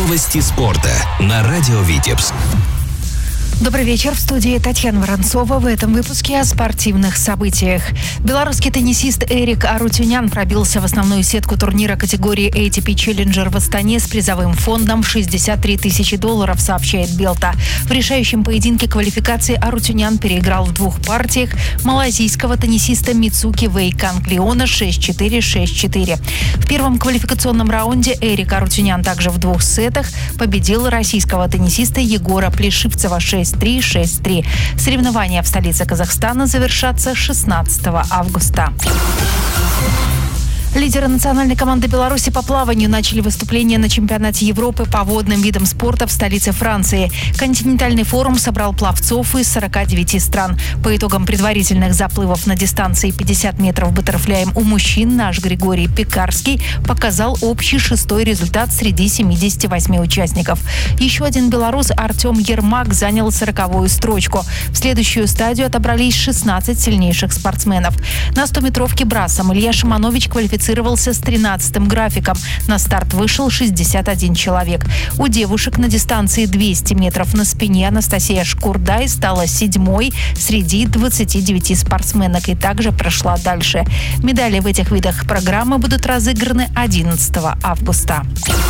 Новости спорта на радио Витебск. Добрый вечер. В студии Татьяна Воронцова. В этом выпуске о спортивных событиях. Белорусский теннисист Эрик Арутюнян пробился в основную сетку турнира категории ATP Challenger в Астане с призовым фондом $63 тысячи, сообщает Белта. В решающем поединке квалификации Арутюнян переиграл в двух партиях малайзийского теннисиста Мицуки Вэйканг-Леона 6-4, 6-4. В первом квалификационном раунде Эрик Арутюнян также в двух сетах победил российского теннисиста Егора Плешивцева 6-3, 6-3. Соревнования в столице Казахстана завершатся 16 августа. Лидеры национальной команды Беларуси по плаванию начали выступление на чемпионате Европы по водным видам спорта в столице Франции. Континентальный форум собрал пловцов из 49 стран. По итогам предварительных заплывов на дистанции 50 метров баттерфляем у мужчин наш Григорий Пекарский показал общий 6-й результат среди 78 участников. Еще один белорус Артем Ермак занял 40-ю строчку. В следующую стадию отобрались 16 сильнейших спортсменов. На 100-метровке брасом Илья Шиманович квалифицировался с 13-м графиком. На старт вышел 61 человек. У девушек на дистанции 200 метров на спине Анастасия Шкурдай стала 7-й среди 29 спортсменок и также прошла дальше. Медали в этих видах программы будут разыграны 11 августа.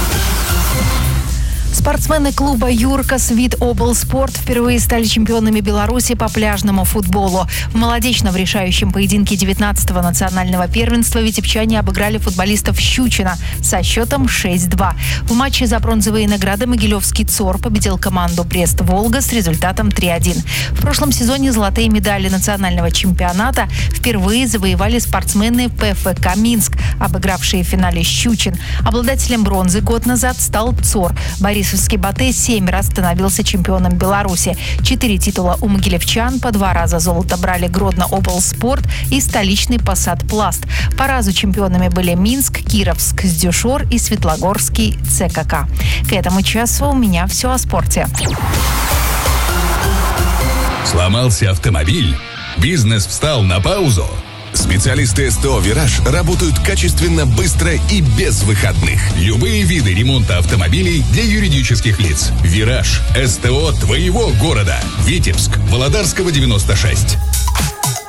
Спортсмены клуба «Юркас» вид облспорт впервые стали чемпионами Беларуси по пляжному футболу. В молодечно в решающем поединке 19-го национального первенства витебчане обыграли футболистов Щучина со счетом 6-2. В матче за бронзовые награды Могилевский ЦОР победил команду Брест-Волга с результатом 3-1. В прошлом сезоне золотые медали национального чемпионата впервые завоевали спортсмены ПФК «Минск», обыгравшие в финале Щучин. Обладателем бронзы год назад стал ЦОР. Борисовский Батэ 7 раз становился чемпионом Беларуси. 4 титула у могилевчан, по 2 раза золото брали Гродно облспорт и столичный Посад Пласт. По разу чемпионами были Минск, Кировск, Сдюшор и Светлогорский ЦКК. К этому часу у меня все о спорте. Сломался автомобиль? Бизнес встал на паузу? Специалисты СТО «Вираж» работают качественно, быстро и без выходных. Любые виды ремонта автомобилей для юридических лиц. «Вираж» – СТО твоего города. Витебск, Володарского, 96.